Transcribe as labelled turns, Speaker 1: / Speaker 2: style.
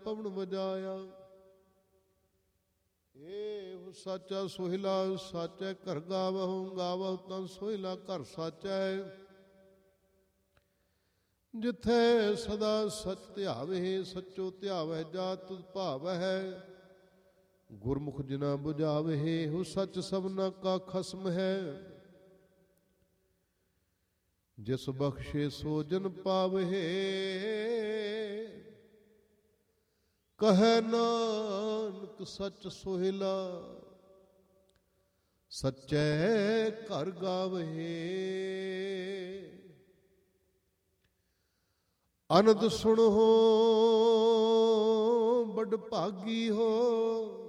Speaker 1: ਪਵਨ ਵਜਾਇਆ। ਏਹੁ ਸਾਚਾ ਸੋਹਿਲਾ ਸਾਚੈ ਘਰ ਗਾਵਹੁ, ਗਾਵਹੁ ਤਾਂ ਸੋਹਿਲਾ ਘਰ ਸਾਚੈ। ਜਿੱਥੈ ਸਦਾ ਸਚ ਧਿਆਵੇ, ਸਚੋ ਧਿਆਵੈ ਜਾ ਤੁਧ ਭਾਵੈ। ਗੁਰਮੁਖ ਜਿਨਾ ਬੁਝਾਵੇ, ਹੋ ਸਚ ਸਭਨਾ ਕਾ ਖਸਮ ਹੈ। ਜਿਸ ਬਖਸ਼ੇ ਸੋ ਜਨ ਪਾਵਹਿ, ਕਹੈ ਨਾਨਕ ਸਚ ਸੋਹਿਲਾ ਸਚੈ ਘਰ ਗਾਵਹਿ। ਅਨੰਦ ਸੁਣੋ ਬੜ ਭਾਗੀ ਹੋ,